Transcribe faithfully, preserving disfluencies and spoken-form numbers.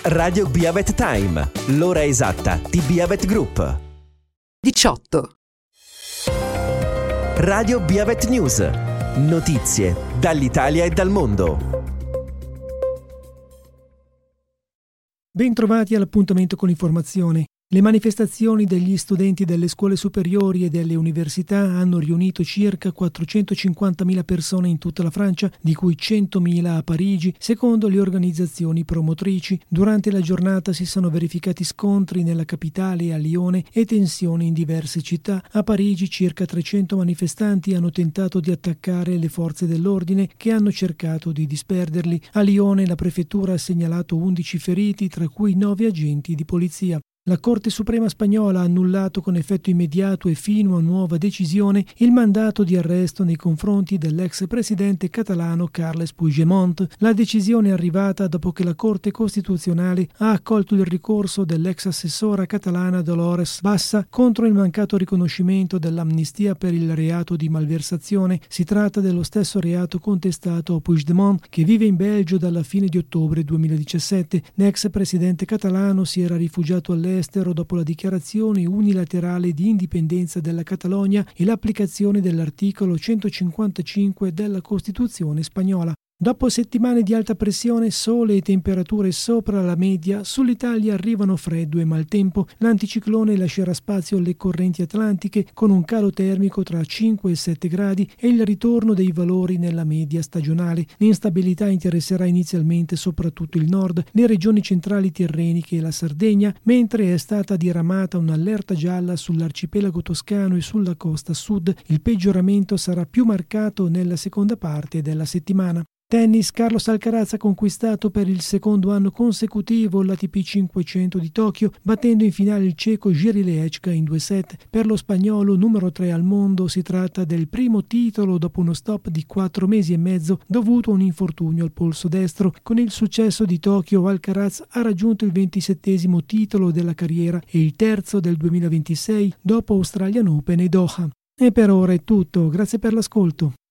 Radio Biavet Time, l'ora esatta di Biavet Group. diciotto. Radio Biavet News, notizie dall'Italia e dal mondo. Bentrovati all'appuntamento con l'informazione. Le manifestazioni degli studenti delle scuole superiori e delle università hanno riunito circa quattrocentocinquantamila persone in tutta la Francia, di cui centomila a Parigi, secondo le organizzazioni promotrici. Durante la giornata si sono verificati scontri nella capitale e a Lione e tensioni in diverse città. A Parigi circa trecento manifestanti hanno tentato di attaccare le forze dell'ordine, che hanno cercato di disperderli. A Lione la prefettura ha segnalato undici feriti, tra cui nove agenti di polizia. La Corte Suprema spagnola ha annullato con effetto immediato e fino a nuova decisione il mandato di arresto nei confronti dell'ex presidente catalano Carles Puigdemont. La decisione è arrivata dopo che la Corte Costituzionale ha accolto il ricorso dell'ex assessora catalana Dolores Bassa contro il mancato riconoscimento dell'amnistia per il reato di malversazione. Si tratta dello stesso reato contestato a Puigdemont, che vive in Belgio dalla fine di ottobre duemiladiciassette. L'ex presidente catalano si era rifugiato all'estero dopo la dichiarazione unilaterale di indipendenza della Catalogna e l'applicazione dell'articolo centocinquantacinque della Costituzione spagnola. Dopo settimane di alta pressione, sole e temperature sopra la media, sull'Italia arrivano freddo e maltempo. L'anticiclone lascerà spazio alle correnti atlantiche con un calo termico tra cinque e sette gradi e il ritorno dei valori nella media stagionale. L'instabilità interesserà inizialmente soprattutto il nord, le regioni centrali tirreniche e la Sardegna, mentre è stata diramata un'allerta gialla sull'arcipelago toscano e sulla costa sud. Il peggioramento sarà più marcato nella seconda parte della settimana. Tennis. Carlos Alcaraz ha conquistato per il secondo anno consecutivo l'A T P cinquecento di Tokyo, battendo in finale il ceco Jiří Lehečka in due set. Per lo spagnolo, numero tre al mondo, si tratta del primo titolo dopo uno stop di quattro mesi e mezzo dovuto a un infortunio al polso destro. Con il successo di Tokyo, Alcaraz ha raggiunto il ventisettesimo titolo della carriera e il terzo del duemilaventisei dopo Australian Open e Doha. E per ora è tutto, grazie per l'ascolto.